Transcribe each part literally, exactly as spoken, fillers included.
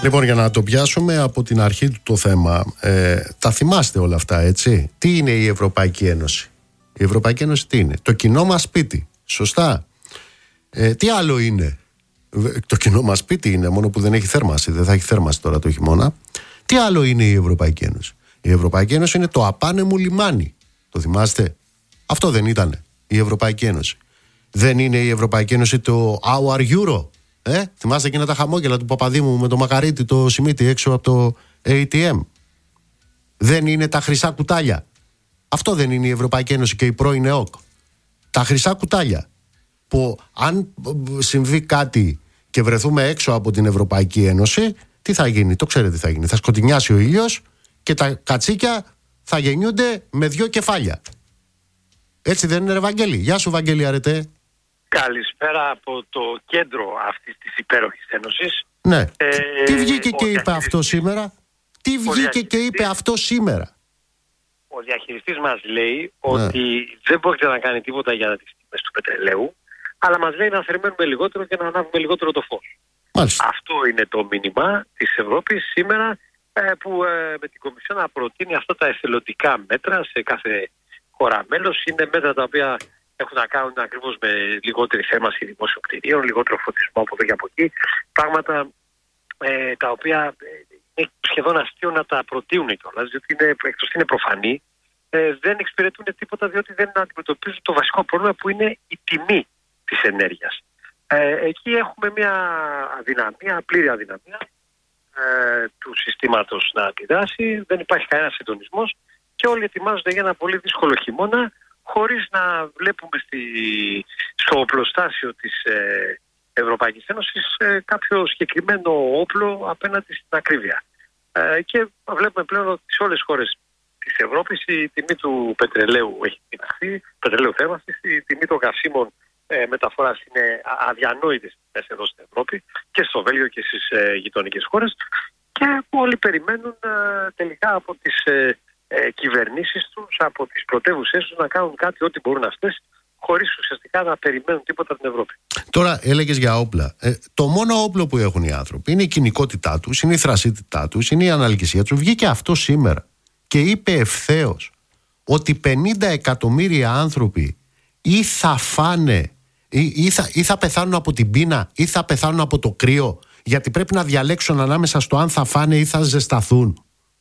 Λοιπόν, για να το πιάσουμε από την αρχή του το θέμα, ε, τα θυμάστε όλα αυτά, έτσι? Τι είναι η Ευρωπαϊκή Ένωση? Η Ευρωπαϊκή Ένωση τι είναι? Το κοινό μας σπίτι, σωστά? Ε, τι άλλο είναι? Το κοινό μας σπίτι είναι, μόνο που δεν έχει θέρμανση. Δεν θα έχει θέρμανση τώρα το χειμώνα. Τι άλλο είναι η Ευρωπαϊκή Ένωση? Η Ευρωπαϊκή Ένωση είναι το απάνεμο λιμάνι. Το θυμάστε? Αυτό δεν ήτανε η Ευρωπαϊκή Ένωση? Δεν είναι η Ευρωπαϊκή Ένωση το Our Euro? Ε, θυμάστε εκείνα τα χαμόγελα του Παπαδήμου με το Μακαρίτη, το Σιμίτι έξω από το έι τι εμ? Δεν είναι τα χρυσά κουτάλια? Αυτό δεν είναι η Ευρωπαϊκή Ένωση και η πρώην ΕΟΚ? Τα χρυσά κουτάλια που αν συμβεί κάτι και βρεθούμε έξω από την Ευρωπαϊκή Ένωση, τι θα γίνει? Το ξέρετε τι θα γίνει? Θα σκοτεινιάσει ο ήλιος και τα κατσίκια θα γεννιούνται με δυο κεφάλια. Έτσι δεν είναι, ρε Βαγγέλη? Γεια σου, Βαγγέλη, αρετέ. Καλησπέρα από το κέντρο αυτής της υπέροχης ένωσης. Ναι. Ε, τι βγήκε και είπε αυτό σήμερα? Τι βγήκε και είπε αυτό σήμερα? Ο διαχειριστής μας λέει ότι ναι. δεν πρόκειται να κάνει τίποτα για τις τιμές του πετρελαίου, αλλά μας λέει να θερμαίνουμε λιγότερο και να ανάβουμε λιγότερο το φως. Μάλιστα. Αυτό είναι το μήνυμα της Ευρώπης σήμερα, ε, που ε, με την Κομισιόν να προτείνει αυτά τα εθελοντικά μέτρα σε κάθε χώρα μέλος. Είναι μέτρα τα οποία έχουν να κάνουν ακριβώς με λιγότερη θέρμανση δημόσιων κτηρίων, λιγότερο φωτισμό από εδώ και από εκεί. Πράγματα ε, τα οποία είναι σχεδόν αστείο να τα προτείνουν κιόλας, διότι είναι, εκτός είναι προφανή, ε, δεν εξυπηρετούν τίποτα, διότι δεν αντιμετωπίζουν το βασικό πρόβλημα που είναι η τιμή της ενέργειας. Ε, εκεί έχουμε μια αδυναμία, πλήρη αδυναμία ε, του συστήματος να αντιδράσει. Δεν υπάρχει κανένα συντονισμός και όλοι ετοιμάζονται για ένα πολύ δύσκολο χειμώνα, χωρίς να βλέπουμε στη, στο οπλοστάσιο της ε, Ευρωπαϊκής Ένωσης ε, κάποιο συγκεκριμένο όπλο απέναντι στην ακρίβεια. Ε, και βλέπουμε πλέον ότι σε όλες τις χώρες της Ευρώπης η τιμή του πετρελαίου έχει τιμαχθεί, πετρελαίου θέρμανσης, η τιμή των καυσίμων ε, μεταφοράς είναι αδιανόητες εδώ στην Ευρώπη και στο Βέλγιο και στις ε, γειτονικές χώρες, και όλοι περιμένουν ε, τελικά από τις ε, ε, κυβερνήσεις τους, από τις πρωτεύουσές τους να κάνουν κάτι ό,τι μπορούν αυτές, χωρίς ουσιαστικά να περιμένουν τίποτα από την Ευρώπη. Τώρα έλεγες για όπλα. Ε, το μόνο όπλο που έχουν οι άνθρωποι είναι η κοινικότητά τους, είναι η θρασίτητά τους, είναι η αναλγησία τους. Βγήκε αυτό σήμερα και είπε ευθέως ότι πενήντα εκατομμύρια άνθρωποι ή θα φάνε ή, ή, θα, ή θα πεθάνουν από την πείνα ή θα πεθάνουν από το κρύο, γιατί πρέπει να διαλέξουν ανάμεσα στο αν θα φάνε ή θα ζεσταθούν.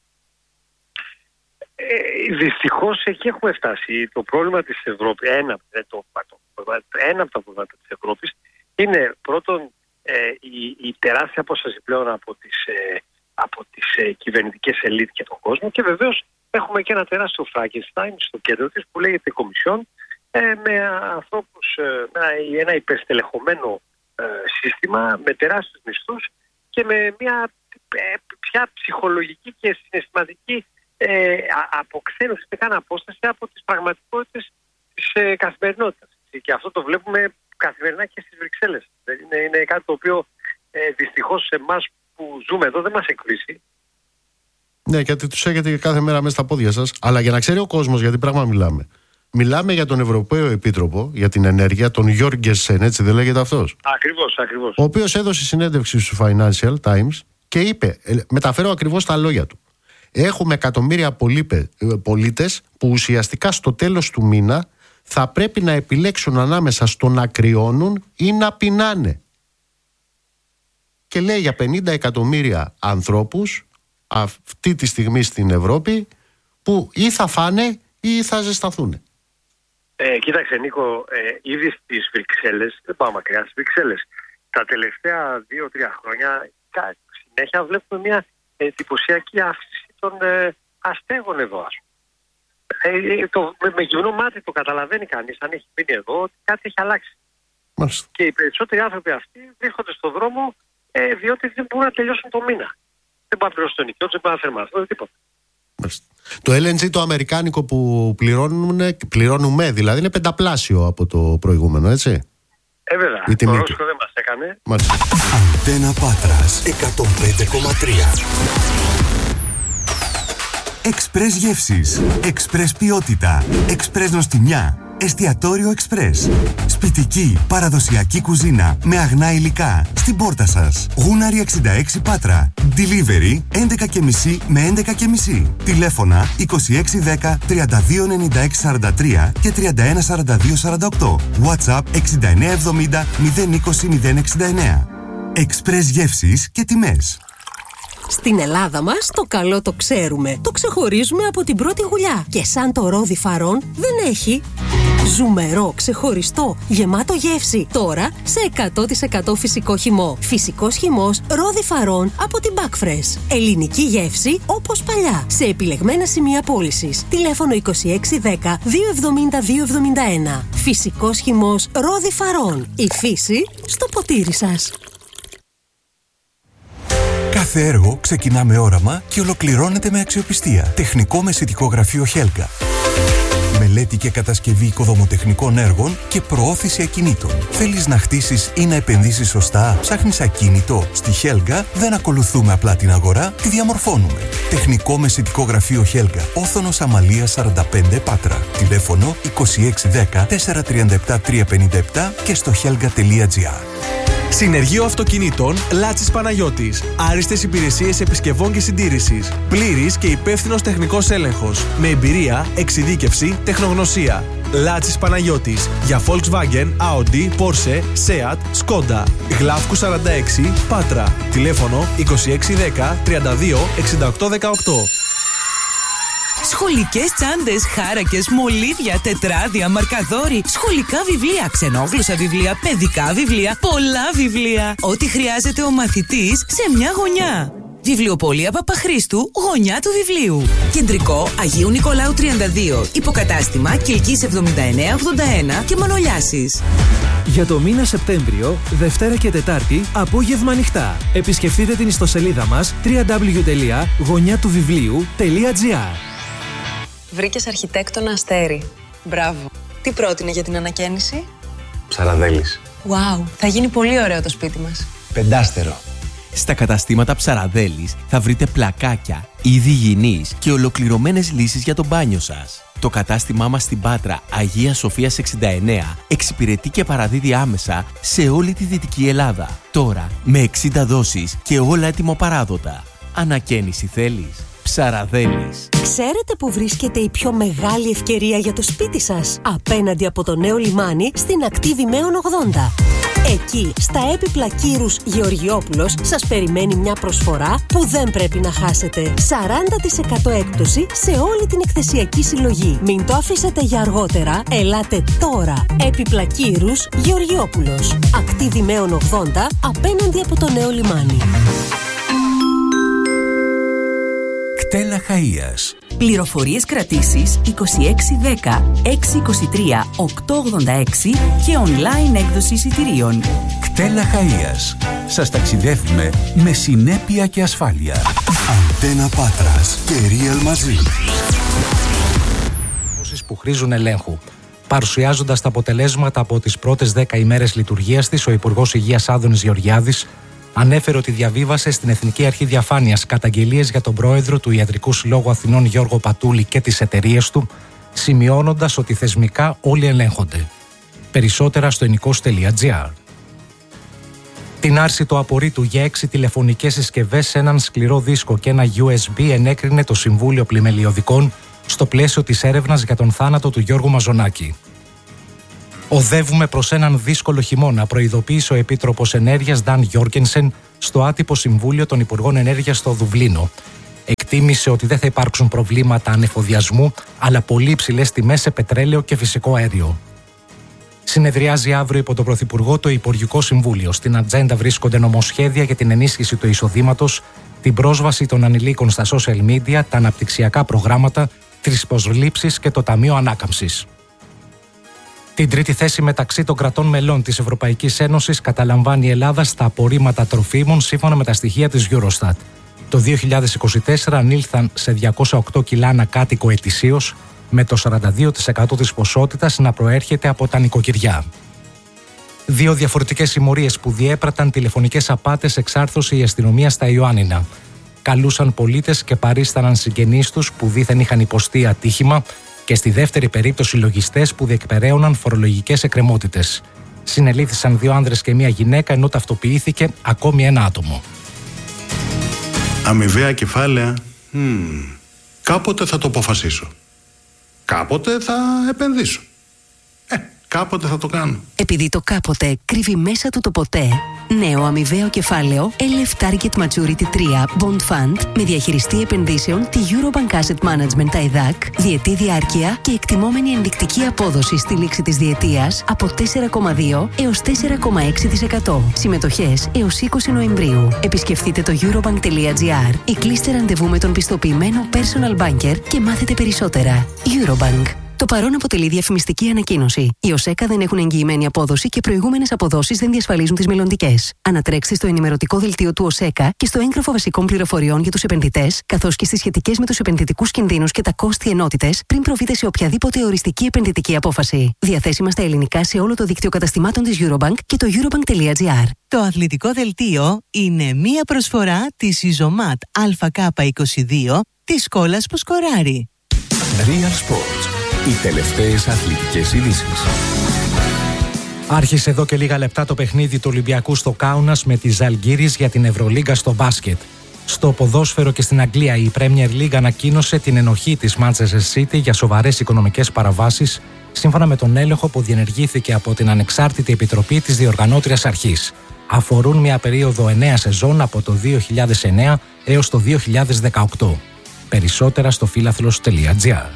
Ε, δυστυχώς εκεί έχουμε φτάσει. Το πρόβλημα της Ευρώπης, ένα, το, το, ένα από τα προβλήματα της Ευρώπης είναι πρώτον ε, η, η τεράστια απόσταση πλέον από τις, ε, από τις ε, κυβερνητικές ελίτ και τον κόσμο, και βεβαίως έχουμε και ένα τεράστιο Φράγκενστάιν στο κέντρο της που λέγεται Κομισιόν, ε, με ανθρώπους, ε, με ένα υπερστελεχωμένο ε, σύστημα, με τεράστιους μισθούς και με μια ε, πια ψυχολογική και συναισθηματική Ε, αποξένωση, δεν κάνει απόσταση από τις πραγματικότητες της ε, καθημερινότητας. Και αυτό το βλέπουμε καθημερινά και στις Βρυξέλλες. Είναι, είναι κάτι το οποίο ε, δυστυχώς σε εμάς που ζούμε εδώ δεν μας εκπλήσει. Ναι, γιατί τους έχετε κάθε μέρα μέσα στα πόδια σας. Αλλά για να ξέρει ο κόσμος γιατί πράγμα μιλάμε. Μιλάμε για τον Ευρωπαίο Επίτροπο για την Ενέργεια, τον Γιώργενσεν, έτσι δεν λέγεται αυτός? Ακριβώς, ακριβώς. Ο οποίος έδωσε συνέντευξη στο Financial Times και είπε, μεταφέρω ακριβώς τα λόγια του: έχουμε εκατομμύρια πολίτες που ουσιαστικά στο τέλος του μήνα θα πρέπει να επιλέξουν ανάμεσα στο να κρυώνουν ή να πεινάνε. Και λέει για πενήντα εκατομμύρια ανθρώπους αυτή τη στιγμή στην Ευρώπη που ή θα φάνε ή θα ζεσταθούν. Ε, κοίταξε Νίκο, ε, ήδη στις Βρυξέλλες, δεν πάω μακριά, στις Βρυξέλλες, τα τελευταία δύο τρία χρόνια συνέχεια βλέπουμε μια εντυπωσιακή αύξηση των ε, αστέγων εδώ, ας πούμε. Ε, το, με, με γυμνό μάτι το καταλαβαίνει κανείς, αν έχει μείνει εδώ, ότι κάτι έχει αλλάξει. Μάλιστα. Και οι περισσότεροι άνθρωποι αυτοί βρίσκονται στον δρόμο ε, διότι δεν μπορούν να τελειώσουν το μήνα. Δεν μπορούν να πληρώσουν το νοικιό, δεν μπορούν να θερμανθούν, τίποτα. Μάλιστα. Το ελ εν τζι το αμερικάνικο που πληρώνουμε, πληρώνουμε δηλαδή είναι πενταπλάσιο από το προηγούμενο, έτσι. Ε, βέβαια. Το Ρώσικο δεν μας έκανε. Μάλιστα. Αντένα Πάτρας εκατόν πέντε κόμμα τρία. Εξπρές γεύσεις, εξπρές ποιότητα, εξπρές νοστιμιά. Εστιατόριο Express. Σπιτική, παραδοσιακή κουζίνα με αγνά υλικά στην πόρτα σας. Γούναρη εξήντα έξι Πάτρα. Delivery έντεκα και μισή με έντεκα και μισή. Τηλέφωνα είκοσι έξι δέκα τριάντα δύο ενενήντα έξι σαράντα τρία και τριάντα ένα σαράντα δύο σαράντα οκτώ. WhatsApp εξήντα εννέα εβδομήντα μηδέν είκοσι μηδέν εξήντα εννέα. Express γεύσεις και τιμές. Στην Ελλάδα μας το καλό το ξέρουμε. Το ξεχωρίζουμε από την πρώτη γουλιά. Και σαν το ρόδι Φαρών δεν έχει. Ζουμερό, ξεχωριστό, γεμάτο γεύση. Τώρα σε εκατό τοις εκατό φυσικό χυμό. Φυσικός χυμός ρόδι Φαρών από την Backfresh. Ελληνική γεύση όπως παλιά. Σε επιλεγμένα σημεία πώλησης. Τηλέφωνο είκοσι έξι δέκα δύο εβδομήντα δύο εβδομήντα ένα. Φυσικός χυμός ρόδι Φαρών. Η φύση στο ποτήρι σας. Κάθε έργο ξεκινά με όραμα και ολοκληρώνεται με αξιοπιστία. Τεχνικό μεσητικό γραφείο Χέλγα. Μελέτη και κατασκευή οικοδομοτεχνικών έργων και προώθηση ακινήτων. Θέλεις να χτίσεις ή να επενδύσεις σωστά? Ψάχνεις ακίνητο? Στη Χέλγα δεν ακολουθούμε απλά την αγορά, τη διαμορφώνουμε. Τεχνικό μεσητικό γραφείο Χέλγα. Όθωνος Αμαλίας σαράντα πέντε Πάτρα. Τηλέφωνο είκοσι έξι δέκα τετρακόσια τριάντα επτά τριακόσια πενήντα επτά και στο χέλγα τελεία τζι άρ. Συνεργείο Αυτοκινήτων Λάτσης Παναγιώτης. Άριστες υπηρεσίες επισκευών και συντήρησης. Πλήρης και υπεύθυνος τεχνικός έλεγχος. Με εμπειρία, εξειδίκευση, τεχνογνωσία. Λάτσης Παναγιώτης. Για Volkswagen, Audi, Porsche, Seat, Skoda. Γλάφκου σαράντα έξι, Πάτρα. Τηλέφωνο είκοσι έξι δέκα τριάντα δύο εξήντα οκτώ δεκαοκτώ. Σχολικές τσάντες, χάρακες, μολύβια, τετράδια, μαρκαδόροι, σχολικά βιβλία, ξενόγλωσσα βιβλία, παιδικά βιβλία, πολλά βιβλία. Ό,τι χρειάζεται ο μαθητής σε μια γωνιά. Βιβλιοπωλεία Παπαχρήστου, γωνιά του βιβλίου. Κεντρικό Αγίου Νικολάου τριάντα δύο. Υποκατάστημα Κιλκής εβδομήντα εννέα ογδόντα ένα και Μανολιάσης. Για το μήνα Σεπτέμβριο, Δευτέρα και Τετάρτη, απόγευμα ανοιχτά. Επισκεφτείτε την ιστοσελίδα μας double-u double-u double-u τελεία γωνιά του βιβλίου τελεία τζι άρ. Βρήκες αρχιτέκτονα Αστέρι. Μπράβο. Τι πρότεινε για την ανακαίνιση? Ψαραδέλης. Wow, θα γίνει πολύ ωραίο το σπίτι μας. Πεντάστερο. Στα καταστήματα Ψαραδέλης θα βρείτε πλακάκια, είδη υγιεινής και ολοκληρωμένες λύσεις για το μπάνιο σας. Το κατάστημά μας στην Πάτρα, Αγία Σοφίας εξήντα εννέα, εξυπηρετεί και παραδίδει άμεσα σε όλη τη Δυτική Ελλάδα. Τώρα με εξήντα δόσεις και όλα έτοιμο-παράδοτα. Ανακαίνιση θέλεις? Ψαραδέλης. Ξέρετε που βρίσκεται η πιο μεγάλη ευκαιρία για το σπίτι σας? Απέναντι από το νέο λιμάνι στην ακτή Δημαίων ογδόντα. Εκεί, στα έπιπλα Κύρους Γεωργιόπουλος, σας περιμένει μια προσφορά που δεν πρέπει να χάσετε. σαράντα τοις εκατό έκπτωση σε όλη την εκθεσιακή συλλογή. Μην το αφήσετε για αργότερα, ελάτε τώρα. Έπιπλα Κύρους Γεωργιόπουλος. Ακτή Δημαίων ογδόντα, απέναντι από το νέο λιμάνι. Κτέλα Χαΐας. Πληροφορίες κρατήσεις είκοσι έξι δέκα έξι είκοσι τρία οκτώ ογδόντα έξι και online έκδοση εισιτηρίων. Κτέλα Χαΐας. Σας ταξιδεύουμε με συνέπεια και ασφάλεια. Αντένα Πάτρας και Real μαζί. Που χρήζουν ελέγχου. Παρουσιάζοντας τα αποτελέσματα από τις πρώτες δέκα ημέρες λειτουργίας της, ο Υπουργός Υγείας Άδωνης Γεωργιάδης ανέφερε ότι διαβίβασε στην Εθνική Αρχή Διαφάνειας καταγγελίες για τον πρόεδρο του Ιατρικού Συλλόγου Αθηνών Γιώργο Πατούλη και τις εταιρείες του, σημειώνοντας ότι θεσμικά όλοι ελέγχονται. Περισσότερα στο ενικός τελεία τζι άρ. Την άρση του απορρίτου για έξι τηλεφωνικές συσκευές, έναν σκληρό δίσκο και ένα γιου ες μπι ενέκρινε το Συμβούλιο Πλημελιωδικών στο πλαίσιο της έρευνας για τον θάνατο του Γιώργου Μαζονάκη. Οδεύουμε προς έναν δύσκολο χειμώνα, προειδοποίησε ο Επίτροπος Ενέργειας Νταν Γιόργενσεν στο άτυπο Συμβούλιο των Υπουργών Ενέργειας στο Δουβλίνο. Εκτίμησε ότι δεν θα υπάρξουν προβλήματα ανεφοδιασμού, αλλά πολύ υψηλές τιμές σε πετρέλαιο και φυσικό αέριο. Συνεδριάζει αύριο υπό τον Πρωθυπουργό το Υπουργικό Συμβούλιο. Στην ατζέντα βρίσκονται νομοσχέδια για την ενίσχυση του εισοδήματος, την πρόσβαση των ανηλίκων στα social media, τα αναπτυξιακά προγράμματα, τις προσλήψεις και το Ταμείο Ανάκαμψης. Την τρίτη θέση μεταξύ των κρατών μελών της Ευρωπαϊκής Ένωσης καταλαμβάνει η Ελλάδα στα απορρίμματα τροφίμων σύμφωνα με τα στοιχεία της Eurostat. Το δύο χιλιάδες είκοσι τέσσερα ανήλθαν σε διακόσια οκτώ κιλά ανακάτοικο ετησίως, με το σαράντα δύο τοις εκατό της ποσότητας να προέρχεται από τα νοικοκυριά. Δύο διαφορετικές συμμορίες που διέπραταν τηλεφωνικές απάτες εξάρθρωσε η αστυνομία στα Ιωάννινα. Καλούσαν πολίτες και παρίσταναν συγγενείς τους που δίθεν είχαν υποστεί ατύχημα, Και στη δεύτερη περίπτωση λογιστές που διεκπεραίωναν φορολογικές εκκρεμότητες. Συνελήφθησαν δύο άνδρες και μία γυναίκα, ενώ ταυτοποιήθηκε ακόμη ένα άτομο. Αμοιβαία κεφάλαια. Mm. Κάποτε θα το αποφασίσω. Κάποτε θα επενδύσω. Ε, κάποτε θα το κάνω. Επειδή το κάποτε κρύβει μέσα του το ποτέ, νέο αμοιβαίο κεφάλαιο ελ εφ Target Maturity τρία Bond Fund με διαχειριστή επενδύσεων τη Eurobank Asset Management τα ΕΔΑΚ, διετή διάρκεια και εκτιμόμενη ενδεικτική απόδοση στη λήξη της διετίας από τέσσερα κόμμα δύο έως τέσσερα κόμμα έξι τοις εκατό. Συμμετοχές έως είκοσι Νοεμβρίου. Επισκεφτείτε το eurobank τελεία gr ή κλείστε ραντεβού με τον πιστοποιημένο personal banker και μάθετε περισσότερα. Eurobank. Το παρόν αποτελεί διαφημιστική ανακοίνωση. Οι ΟΣΕΚΑ δεν έχουν εγγυημένη απόδοση και προηγούμενες αποδόσεις δεν διασφαλίζουν τις μελλοντικές. Ανατρέξτε στο ενημερωτικό δελτίο του ΟΣΕΚΑ και στο έγγραφο βασικών πληροφοριών για τους επενδυτές, καθώς και στις σχετικές με τους επενδυτικούς κινδύνους και τα κόστη ενότητες, πριν προβείτε σε οποιαδήποτε οριστική επενδυτική απόφαση. Διαθέσιμα στα ελληνικά σε όλο το δίκτυο καταστημάτων της Eurobank και το eurobank τελεία gr. Το αθλητικό δελτίο είναι μία προσφορά της Ιζωμάτ Α Κ είκοσι δύο της σκόλας που σκοράρει. Real Sports. Οι τελευταίες αθλητικές ειδήσεις. Άρχισε εδώ και λίγα λεπτά το παιχνίδι του Ολυμπιακού στο Κάουνας με τη Ζαλγκίρις για την Ευρωλίγκα στο μπάσκετ. Στο ποδόσφαιρο και στην Αγγλία η Premier League ανακοίνωσε την ενοχή της Manchester City για σοβαρές οικονομικές παραβάσεις, σύμφωνα με τον έλεγχο που διενεργήθηκε από την ανεξάρτητη επιτροπή της διοργανώτριας αρχής. Αφορούν μια περίοδο εννέα σεζόν από το δύο χιλιάδες εννέα έως το δύο χιλιάδες δεκαοκτώ. Περισσότερα στο φίλαθλος τελεία gr.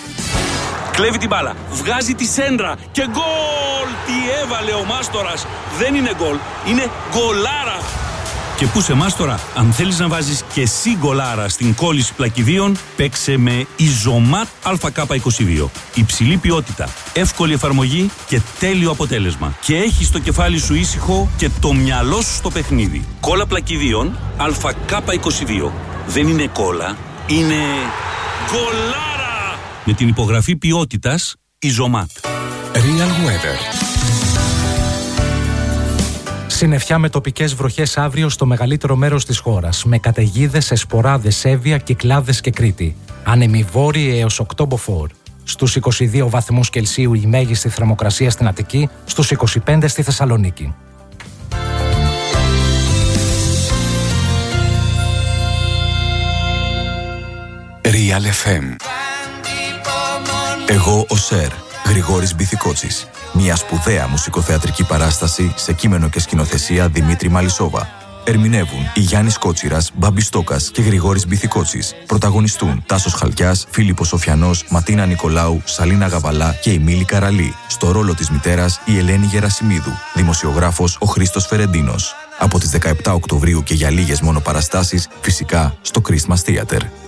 Κλέβει την μπάλα, βγάζει τη σέντρα και γκολ! Τι έβαλε ο Μάστορας! Δεν είναι γκολ, είναι γκολάρα! Και πού σε Μάστορα, αν θέλεις να βάζεις και εσύ γκολάρα στην κόλληση πλακιδίων, παίξε με Ιζωμάτ Α Κ είκοσι δύο. Υψηλή ποιότητα, εύκολη εφαρμογή και τέλειο αποτέλεσμα. Και έχεις το κεφάλι σου ήσυχο και το μυαλό σου στο παιχνίδι. Κόλλα πλακιδίων Α Κ είκοσι δύο. Δεν είναι κόλλα, είναι γκολάρα! Με την υπογραφή ποιότητας Ιζωμάτ. Real Weather. Συννεφιά με τοπικές βροχές αύριο στο μεγαλύτερο μέρος της χώρας, με καταιγίδες σε Σποράδες, Εύβοια, Κυκλάδες και Κρήτη. Άνεμοι βόρειοι έως οκτώ μποφόρ. Στους είκοσι δύο βαθμούς Κελσίου η μέγιστη θερμοκρασία στην Αττική, στους είκοσι πέντε στη Θεσσαλονίκη. Real εφ εμ. Εγώ ο Σερ, Γρηγόρης Μπιθικότσης. Μια σπουδαία μουσικοθεατρική παράσταση σε κείμενο και σκηνοθεσία Δημήτρη Μαλισσόβα. Ερμηνεύουν η Γιάννης Κότσιρας, Μπάμπης Στόκας και Γρηγόρης Μπιθικότσης. Πρωταγωνιστούν Τάσος Χαλκιάς, Φίλιππος Σοφιανός, Ματίνα Νικολάου, Σαλίνα Γαβαλά και η Μίλη Καραλή. Στο ρόλο της μητέρας η Ελένη Γερασιμίδου. Δημοσιογράφος ο Χρήστος Φερεντίνος. Από τις δεκαεπτά Οκτωβρίου και για λίγες μόνο παραστάσεις, φυσικά στο Christmas Theater.